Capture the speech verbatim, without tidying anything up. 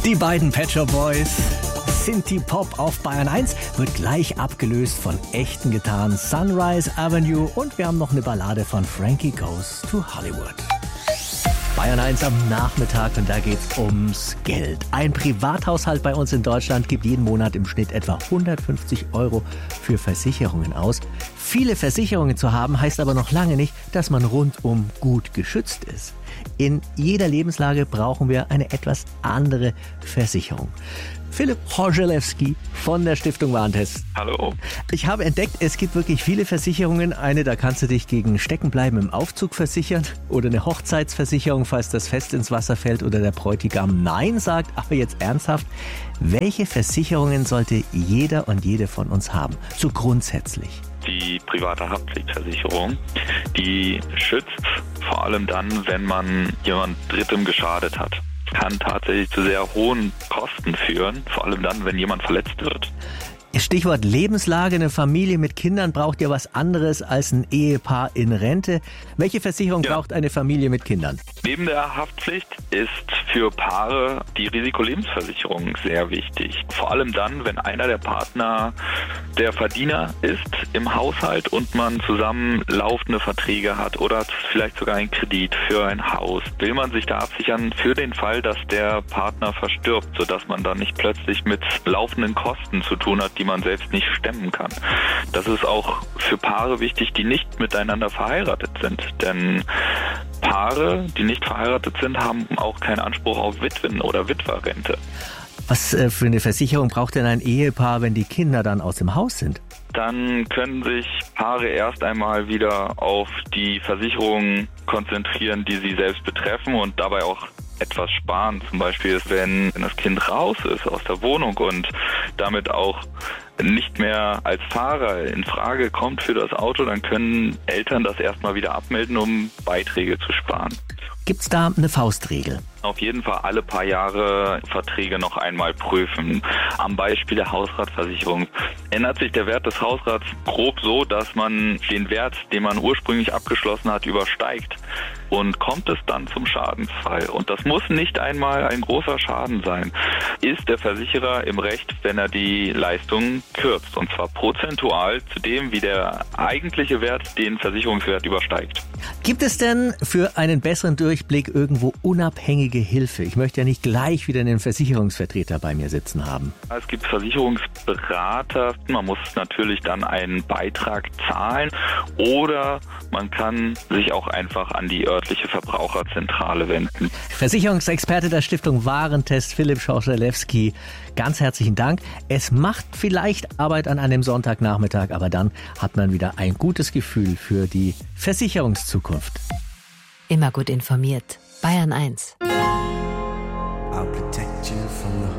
Die beiden Pet Shop Boys. Synthie Pop auf Bayern eins wird gleich abgelöst von echten Gitarren Sunrise Avenue und wir haben noch eine Ballade von Frankie Goes to Hollywood. Bayern eins am Nachmittag und da geht's ums Geld. Ein Privathaushalt bei uns in Deutschland gibt jeden Monat im Schnitt etwa hundertfünfzig Euro für Versicherungen aus. Viele Versicherungen zu haben, heißt aber noch lange nicht, dass man rundum gut geschützt ist. In jeder Lebenslage brauchen wir eine etwas andere Versicherung. Philipp Chorzelewski von der Stiftung Warentest. Hallo. Ich habe entdeckt, es gibt wirklich viele Versicherungen. Eine, da kannst du dich gegen Steckenbleiben im Aufzug versichern oder eine Hochzeitsversicherung, falls das Fest ins Wasser fällt oder der Bräutigam Nein sagt. Aber jetzt ernsthaft, welche Versicherungen sollte jeder und jede von uns haben? So grundsätzlich. Die private Haftpflichtversicherung, die schützt vor allem dann, wenn man jemand Drittem geschadet hat. Kann tatsächlich zu sehr hohen Kosten führen, vor allem dann, wenn jemand verletzt wird. Stichwort Lebenslage, eine Familie mit Kindern braucht ja was anderes als ein Ehepaar in Rente. Welche Versicherung ja. braucht eine Familie mit Kindern? Neben der Haftpflicht ist für Paare die Risikolebensversicherung sehr wichtig. Vor allem dann, wenn einer der Partner der Verdiener ist im Haushalt und man zusammen laufende Verträge hat oder vielleicht sogar einen Kredit für ein Haus, will man sich da absichern für den Fall, dass der Partner verstirbt, sodass man dann nicht plötzlich mit laufenden Kosten zu tun hat, die man selbst nicht stemmen kann. Das ist auch für Paare wichtig, die nicht miteinander verheiratet sind. Denn Paare, die nicht verheiratet sind, haben auch keinen Anspruch auf Witwen- oder Witwerrente. Was äh, für eine Versicherung braucht denn ein Ehepaar, wenn die Kinder dann aus dem Haus sind? Dann können sich Paare erst einmal wieder auf die Versicherungen konzentrieren, die sie selbst betreffen und dabei auch etwas sparen. Zum Beispiel, wenn das Kind raus ist aus der Wohnung und damit auch nicht mehr als Fahrer in Frage kommt für das Auto, dann können Eltern das erstmal wieder abmelden, um Beiträge zu sparen. Gibt's da eine Faustregel? Auf jeden Fall alle paar Jahre Verträge noch einmal prüfen. Am Beispiel der Hausratversicherung ändert sich der Wert des Hausrats grob so, dass man den Wert, den man ursprünglich abgeschlossen hat, übersteigt. Und kommt es dann zum Schadensfall, und das muss nicht einmal ein großer Schaden sein, ist der Versicherer im Recht, wenn er die Leistung kürzt. Und zwar prozentual zu dem, wie der eigentliche Wert den Versicherungswert übersteigt. Gibt es denn für einen besseren Durchblick irgendwo unabhängige Hilfe? Ich möchte ja nicht gleich wieder einen Versicherungsvertreter bei mir sitzen haben. Es gibt Versicherungsberater. Man muss natürlich dann einen Beitrag zahlen oder man kann sich auch einfach an die örtliche Verbraucherzentrale wenden. Versicherungsexperte der Stiftung Warentest, Philipp Chorzelewski, ganz herzlichen Dank. Es macht vielleicht Arbeit an einem Sonntagnachmittag, aber dann hat man wieder ein gutes Gefühl für die Versicherungszukunft. Immer gut informiert. Bayern eins.